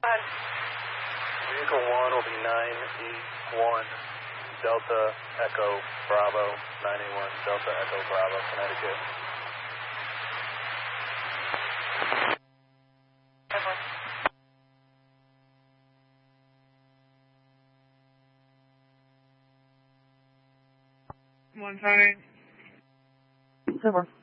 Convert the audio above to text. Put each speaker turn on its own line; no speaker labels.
Vehicle 1 will be 9E1 Delta Echo Bravo, 9E1 Delta Echo Bravo, Connecticut.
One time.
Silver.